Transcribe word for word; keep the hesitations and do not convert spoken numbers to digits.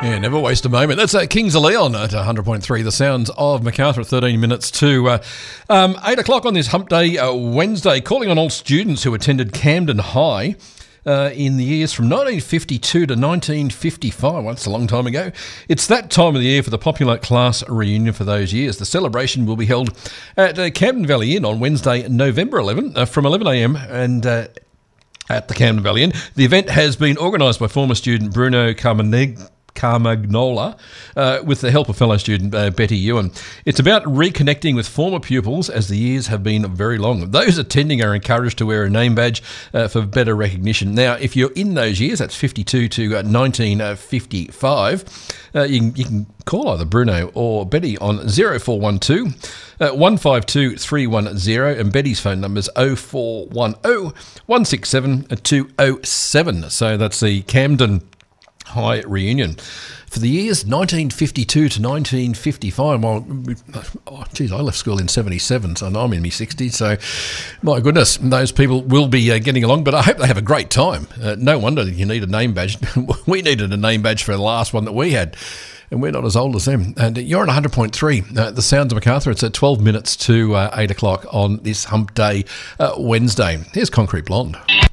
Yeah, never waste a moment. That's uh, Kings of Leon at one hundred point three, the sounds of Macarthur at thirteen minutes to uh, um, eight o'clock on this hump day, uh, Wednesday, calling on all students who attended Camden High uh, in the years from nineteen fifty-two to nineteen fifty-five. Well, that's a long time ago. It's that time of the year for the popular class reunion for those years. The celebration will be held at uh, Camden Valley Inn on Wednesday, November eleventh uh, from eleven a m and uh, at the Camden Valley Inn. The event has been organised by former student Bruno Carmanig. Carmagnola, uh, with the help of fellow student uh, Betty Ewan. It's about reconnecting with former pupils as the years have been very long. Those attending are encouraged to wear a name badge uh, for better recognition. Now, if you're in those years, that's fifty-two to nineteen fifty-five, uh, you, can, you can call either Bruno or Betty on oh four one two, one five two, three one zero, and Betty's phone number is oh four one oh, one six seven, two oh seven. So that's the Camden High reunion for the years nineteen fifty-two to nineteen fifty-five. Well, oh, geez, I left school in seventy-seven, so I'm in my sixties. So, my goodness, those people will be uh, getting along. But I hope they have a great time. Uh, no wonder you need a name badge. We needed a name badge for the last one that we had, and we're not as old as them. And you're on one hundred point three, uh, the sounds of Macarthur. It's at twelve minutes to uh, eight o'clock on this hump day, uh, Wednesday. Here's Concrete Blonde.